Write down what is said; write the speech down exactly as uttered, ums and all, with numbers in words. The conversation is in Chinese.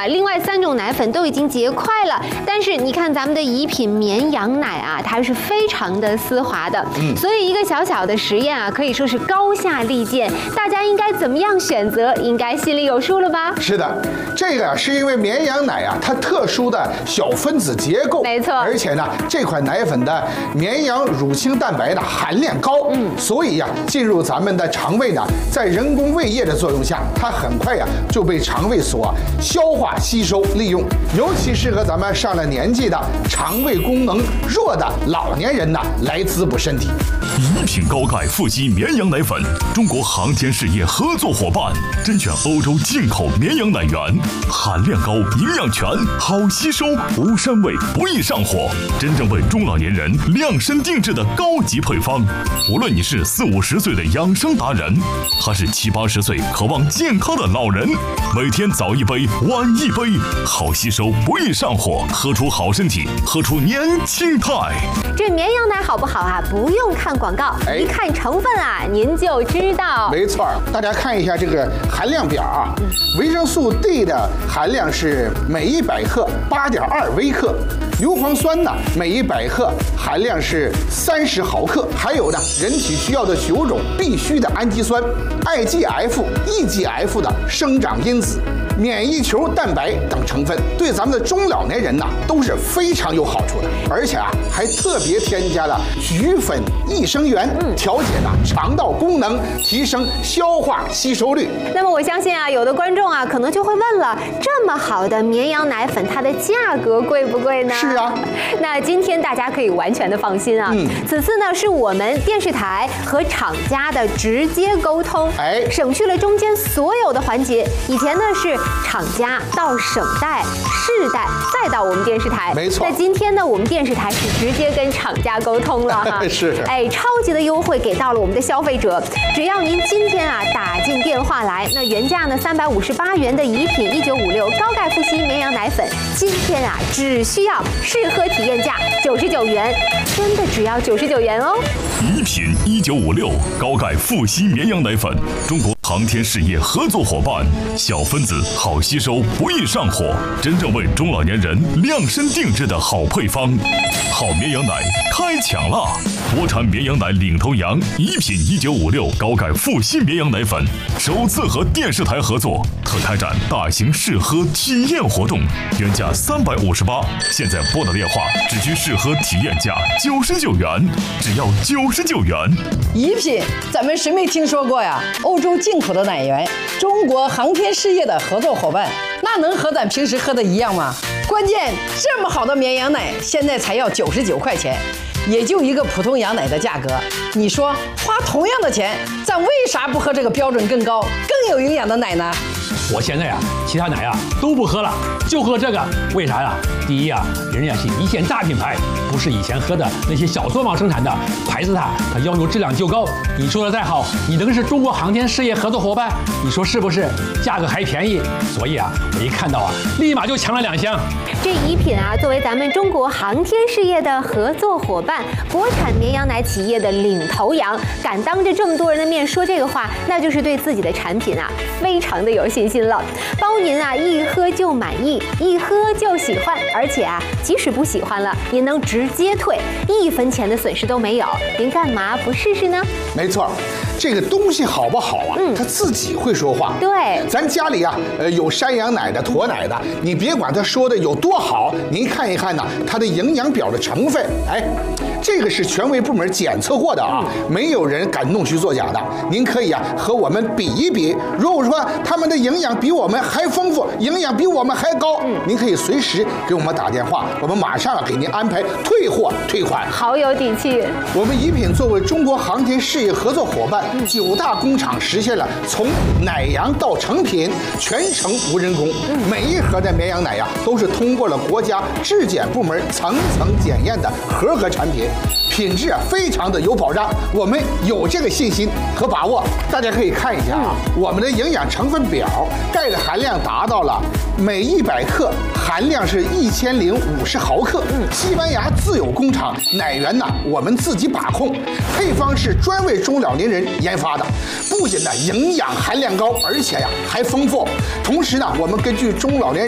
另外三种奶粉都已经结块了，但是你看咱们的怡品绵羊奶啊，它是非常的丝滑的。嗯，所以一个小小的实验啊，可以说是高下立见。大家应该怎么样选择？应该心里有数了吧？ 是的，这个是因为绵羊奶啊，它特殊的小分子结构， 没错， 而且呢，这款奶粉的绵羊乳清蛋白的含量高，嗯，所以呀、啊，进入咱们的肠胃呢，在人工胃液的作用下，它很快呀、啊、就被肠胃所消化吸收利用，尤其适合咱们上了年纪的肠胃功能弱的老年人呢来滋补身体。 怡品高钙富硒绵羊奶粉，中国航天事业合作伙伴，甄选欧洲进口绵羊奶源，含量高，营养全，好吸收，无膻味，不易上火，真正为中老年人量身定制的高级配方。无论你是四五十岁的养生达人，还是七八十岁渴望健康的老人，每天早一杯，晚一杯，好吸收，不易上火，喝出好身体，喝出年轻态。 这绵羊奶好不好啊？不用看广告，哎、一看成分啊，您就知道。 没错，大家看一下这个含量表啊，嗯、维生素 D 的含量是每一百克八点二微克，硫磺酸呢每一百克含量是三十毫克，还有呢人体需要的九种必需的氨基酸 I G F、E G F 的生长因子、免疫球蛋白等成分，对咱们的中老年人呢都是非常有好处的，而且啊还特别添加了菊粉益生元，嗯、调节呢肠道功能，提升消化吸收率。 那么我相信啊，有的观众啊可能就会问了，这么好的绵羊奶粉，它的价格贵不贵呢？ 是啊， 那今天大家可以完全的放心啊，嗯、此次呢是我们电视台和厂家的直接沟通，哎，省去了中间所有的环节。以前呢是厂家到省代、市代，再到我们电视台， 没错。 那今天呢，我们电视台是直接跟厂家沟通了哈， 是， 哎，超级的优惠给到了我们的消费者，只要您今天啊打进电话来，那原价呢三百五十八元的怡品一九五六高钙富硒绵羊奶粉，今天啊只需要试喝体验价九十九元，真的只要九十九元哦。 怡品一九五六高钙富硒绵羊奶粉，中国航天事业合作伙伴，小分子好吸收，不易上火，真正为中老年人量身定制的好配方。好绵羊奶开抢啦！国产绵羊奶领头羊怡品一九五六高钙富硒绵羊奶粉，首次和电视台合作，特开展大型试喝体验活动，原价三百五十八，现在拨打电话只需试喝体验价九十九元，只要九十九元。 怡品，咱们谁没听说过呀？欧洲进口的奶源，中国航天事业的合作伙伴，那能和咱平时喝的一样吗？关键这么好的绵羊奶，现在才要九十九块钱，也就一个普通羊奶的价格。你说花同样的钱，咱为啥不喝这个标准更高、更有营养的奶呢？ 我现在呀、啊，其他奶呀、啊、都不喝了，就喝这个。为啥呀？第一呀、啊，人家是一线大品牌，不是以前喝的那些小作坊生产的，牌子它它要求质量就高。你说的再好，你能是中国航天事业合作伙伴？你说是不是？价格还便宜，所以啊，我一看到啊，立马就抢了两箱。 这怡品啊，作为咱们中国航天事业的合作伙伴，国产绵羊奶企业的领头羊，敢当着这么多人的面说这个话，那就是对自己的产品啊，非常的有信心了。包您啊一喝就满意，一喝就喜欢，而且啊，即使不喜欢了，您能直接退，一分钱的损失都没有。您干嘛不试试呢？ 没错，这个东西好不好啊？嗯，它自己会说话。 对， 咱家里啊，呃，有山羊奶的、驼奶的，你别管它说的有多好，您看一看呢，它的营养表的成分，哎，这个是权威部门检测过的啊，没有人敢弄虚作假的。您可以啊和我们比一比，如果说他们的营养比我们还丰富，营养比我们还高，嗯，您可以随时给我们打电话，我们马上给您安排退货退款。 好有底气！ 我们怡品作为中国航天事业合作伙伴，嗯、九大工厂实现了从奶羊到成品全程无人工，嗯、每一盒的绵羊奶呀都是通过了国家质检部门层层检验的合格产品，品质啊非常的有保障，我们有这个信心和把握。大家可以看一下啊，嗯、我们的营养成分表，钙的含量达到了每一百克含量是一千零五十毫克。嗯，西班牙自有工厂奶源呢，我们自己把控，配方是专为中老年人研发的，不仅呢营养含量高，而且呀还丰富。同时呢，我们根据中老年